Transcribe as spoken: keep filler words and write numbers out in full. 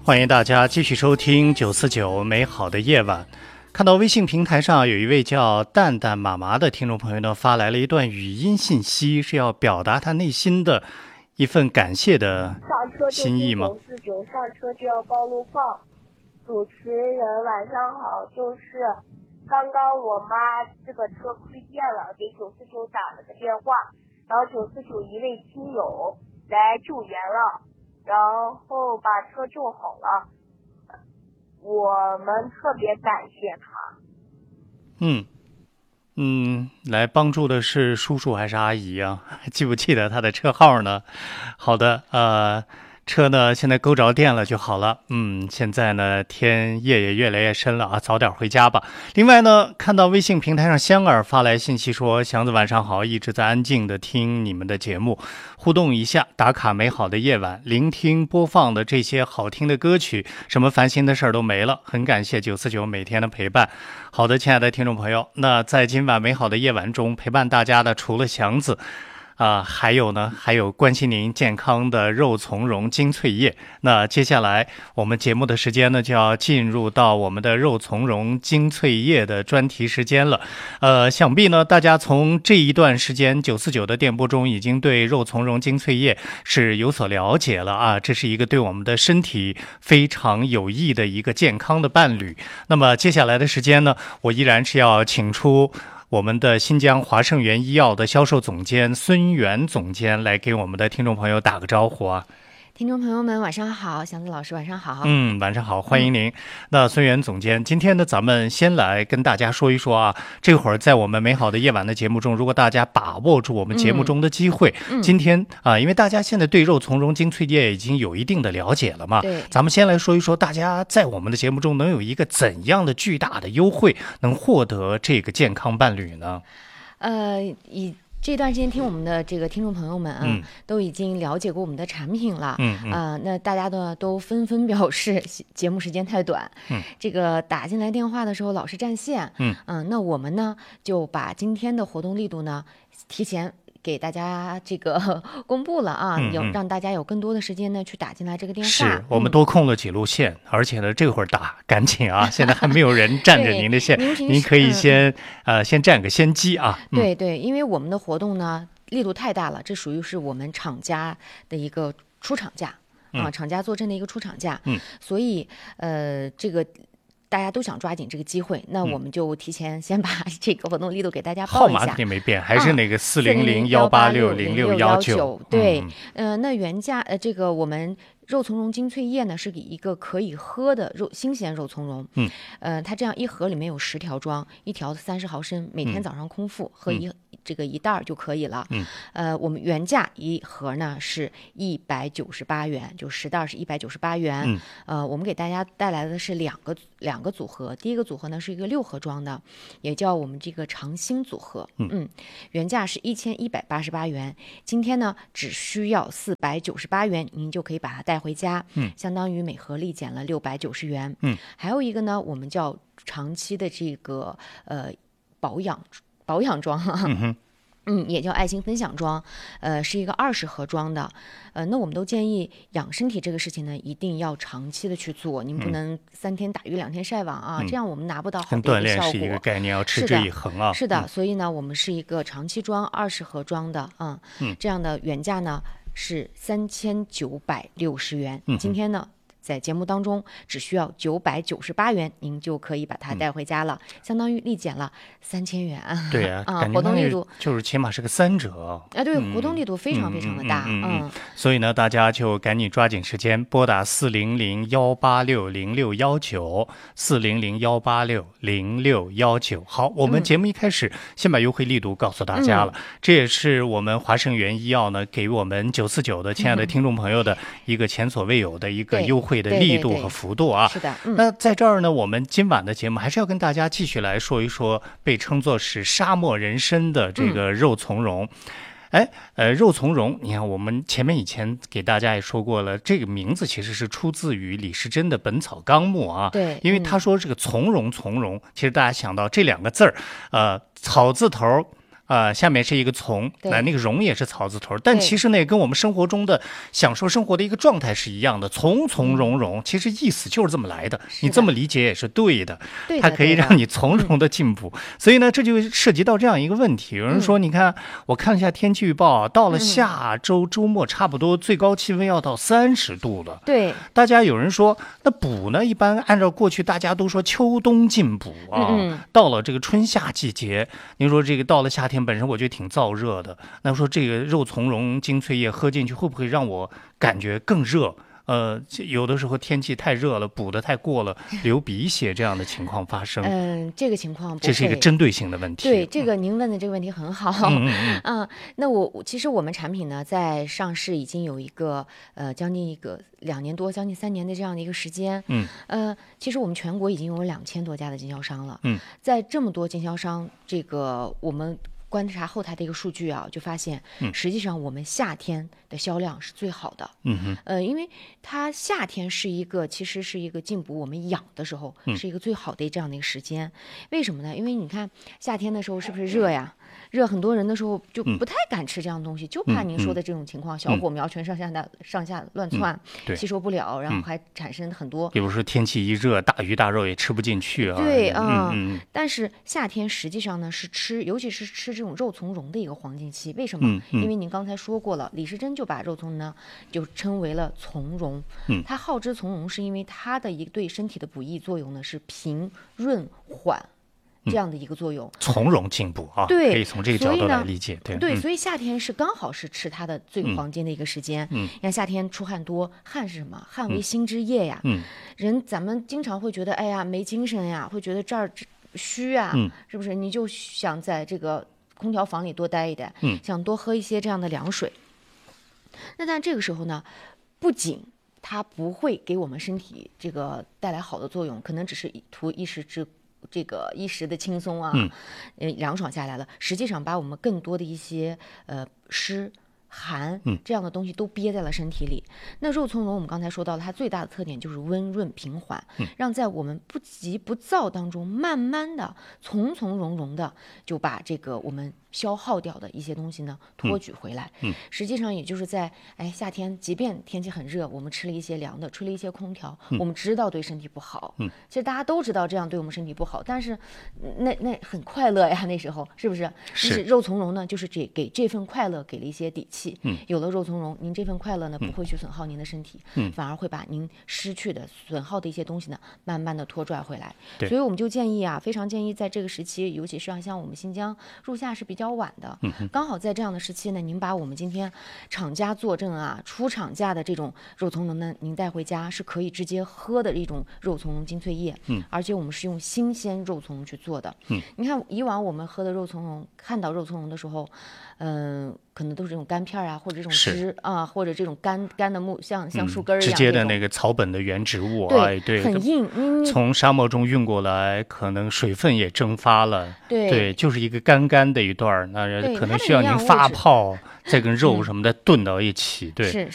欢迎大家继续收听九四九美好的夜晚。看到微信平台上有一位叫蛋蛋妈妈的听众朋友呢，发来了一段语音信息，是要表达他内心的一份感谢的心意吗？ 九四九上车就要报路况。主持人晚上好，就是刚刚我妈这个车亏电了，给九四九打了个电话，然后九四九一位亲友来救援了，然后把车救好了，我们特别感谢他。 嗯嗯，来帮助的是叔叔还是阿姨啊？记不记得他的车号呢？好的，呃。车呢现在勾着电了就好了。嗯，现在呢天夜也越来越深了啊，早点回家吧。另外呢，看到微信平台上香儿发来信息说，祥子晚上好，一直在安静的听你们的节目，互动一下，打卡美好的夜晚，聆听播放的这些好听的歌曲，什么烦心的事儿都没了，很感谢九四九每天的陪伴。好的，亲爱的听众朋友，那在今晚美好的夜晚中陪伴大家的除了祥子啊、呃，还有呢，还有关心您健康的肉苁蓉精粹液。那接下来我们节目的时间呢，就要进入到我们的肉苁蓉精粹液的专题时间了。呃，想必呢，大家从这一段时间九四九的电波中，已经对肉苁蓉精粹液是有所了解了啊。这是一个对我们的身体非常有益的一个健康的伴侣。那么接下来的时间呢，我依然是要请出我们的新疆华盛源医药的销售总监孙源总监来给我们的听众朋友打个招呼啊。 听众朋友们晚上好，祥子老师晚上好。 嗯，晚上好，欢迎您。嗯、那孙源总监，今天呢，咱们先来跟大家说一说啊，这会儿在我们美好的夜晚的节目中，如果大家把握住我们节目中的机会，嗯、今天啊，因为大家现在对肉苁蓉精粹液已经有一定的了解了嘛， 对， 咱们先来说一说，大家在我们的节目中能有一个怎样的巨大的优惠，能获得这个健康伴侣呢？ 呃，以这段时间听我们的这个听众朋友们啊，嗯、都已经了解过我们的产品了，嗯嗯、呃，那大家呢都纷纷表示节目时间太短，嗯，这个打进来电话的时候老是占线，嗯嗯、呃，那我们呢就把今天的活动力度呢提前给大家这个公布了啊，有、嗯嗯、让大家有更多的时间呢去打进来这个电话。 是我们多空了几路线，嗯、而且呢这会儿打赶紧啊，现在还没有人占着您的线，您, 您可以先、嗯、呃先占个先机啊。 嗯、对对，因为我们的活动呢力度太大了，这属于是我们厂家的一个出厂价、嗯、啊，厂家坐镇的一个出厂价，嗯，所以呃这个。大家都想抓紧这个机会，那我们就提前先把这个活动力度给大家报一下。 号码肯定没变，还是那个四零零幺八六零六幺九。 对，嗯、呃，那原价呃，这个我们肉苁蓉精粹液呢是一个可以喝的肉新鲜肉苁蓉，嗯，呃，它这样一盒里面有十条装，一条三十毫升，每天早上空腹、嗯、喝一。这个一袋就可以了，嗯，呃，我们原价一盒呢是一百九十八元，就十袋是一百九十八元，嗯，呃，我们给大家带来的是两个两个组合，第一个组合呢是一个六盒装的，也叫我们这个长兴组合，嗯，嗯原价是一千一百八十八元，今天呢只需要四百九十八元，您就可以把它带回家，嗯，相当于每盒立减了六百九十元，嗯，还有一个呢，我们叫长期的这个呃保养。保养装啊，嗯, 嗯，也叫爱心分享装，呃，是一个二十盒装的，呃，那我们都建议养身体这个事情呢，一定要长期的去做，您不能三天打鱼两天晒网啊，嗯、这样我们拿不到好的锻炼是一个概念，要持之以恒啊。 是的，是的，所以呢，我们是一个长期装二十盒装的啊、嗯，这样的原价呢是三千九百六十元，嗯、今天呢。在节目当中只需要九百九十八元，您就可以把它带回家了，嗯、相当于立减了三千元。 对呀、 啊，啊，活动力度就是起码是个三折啊，对，嗯、活动力度非常非常的大，嗯，嗯嗯嗯所以呢，大家就赶紧抓紧时间拨打四零零幺八六零六幺九四零零幺八六零六幺九。好，我们节目一开始、嗯、先把优惠力度告诉大家了，嗯、这也是我们华盛源医药呢给我们九四九的亲爱的听众朋友的一个前所未有的一个优惠的力度和幅度啊， 是的。嗯、 那在这儿呢，我们今晚的节目还是要跟大家继续来说一说被称作是沙漠人参的这个肉苁蓉。嗯哎，呃，肉苁蓉，你看我们前面以前给大家也说过了，这个名字其实是出自于李时珍的《本草纲目》啊。 对， 因为他说这个从容从容，其实大家想到这两个字儿，呃，草字头。 呃，下面是一个从，那那个荣也是草字头，但其实呢，跟我们生活中的享受生活的一个状态是一样的，从从容容，其实意思就是这么来的。你这么理解也是对的， 对的它可以让你从容的进步。所以呢，这就涉及到这样一个问题。有人说，你看，我看了一下天气预报，到了下周周末，差不多最高气温要到三十度了。 对， 大家有人说，那补呢？一般按照过去大家都说秋冬进补啊， 嗯、 到了这个春夏季节，您说这个到了夏天。本身我觉得挺燥热的，那说这个肉苁蓉精粹液喝进去会不会让我感觉更热？呃，有的时候天气太热了，补得太过了，流鼻血这样的情况发生。 嗯，这个情况这是一个针对性的问题。 对，这个您问的这个问题很好。 嗯嗯嗯。 啊，那我其实我们产品呢，在上市已经有一个呃将近一个两年多，将近三年的这样的一个时间。 嗯。 呃，其实我们全国已经有两千多家的经销商了。 嗯。 在这么多经销商，这个我们观察后台的一个数据啊，就发现，实际上我们夏天的销量是最好的。 嗯哼， 呃，因为它夏天是一个，其实是一个进补我们养的时候，是一个最好的这样的一个时间。为什么呢？因为你看夏天的时候是不是热呀？热，很多人的时候就不太敢吃这样的东西，就怕您说的这种情况，小火苗全上下的上下乱窜，吸收不了，然后还产生很多。 比如说天气一热，大鱼大肉也吃不进去啊。 对啊，嗯，但是夏天实际上呢是吃，尤其是吃这种肉苁蓉的一个黄金期。为什么？因为您刚才说过了，李时珍就把肉苁呢就称为了苁蓉。嗯，它号之苁蓉是因为它的一个对身体的补益作用呢是平润缓。这样的一个作用， 从容进步啊， 对， 可以从这个角度来理解，对对、 嗯， 所以夏天是刚好是吃它的最黄金的一个时间。嗯，你看夏天出汗多，汗是什么？汗为心之液呀。嗯，人咱们经常会觉得，哎呀没精神呀，会觉得这儿虚啊，嗯、是不是？你就想在这个空调房里多待一待，嗯，想多喝一些这样的凉水。那但这个时候呢，不仅它不会给我们身体这个带来好的作用，可能只是图一时之。这个一时的轻松啊，嗯，呃，凉爽下来了，实际上把我们更多的一些呃湿寒这样的东西都憋在了身体里。嗯、那肉苁蓉我们刚才说到了，它最大的特点就是温润平缓，嗯、让在我们不急不躁当中，慢慢的从从容容的就把这个我们消耗掉的一些东西呢托举回来。嗯，实际上也就是在哎夏天，即便天气很热，我们吃了一些凉的，吹了一些空调，嗯、我们知道对身体不好。嗯，其实大家都知道这样对我们身体不好，但是那那很快乐呀，那时候是不是？ 是。 肉苁蓉呢，就是这给这份快乐给了一些底气。嗯，有了肉苁蓉，您这份快乐呢不会去损耗您的身体，嗯，反而会把您失去的、损耗的一些东西呢，慢慢的拖拽回来。 对。 所以我们就建议啊，非常建议在这个时期，尤其是像我们新疆入夏是比较晚的，嗯，刚好在这样的时期呢，您把我们今天厂家坐镇啊、出厂价的这种肉苁蓉呢，您带回家是可以直接喝的一种肉苁蓉精粹液，嗯，而且我们是用新鲜肉苁蓉去做的，嗯，你看以往我们喝的肉苁蓉，看到肉苁蓉的时候，嗯、呃，可能都是这种干片啊，或者这种汁啊，或者这种干干的木，像像树根一样、嗯、 直接的那个草本的原植物， 对， 哎、对， 很硬，嗯， 从沙漠中运过来，可能水分也蒸发了， 对， 对，就是一个干干的一段，那可能需要您发泡，再跟肉什么的炖到一起，对。 是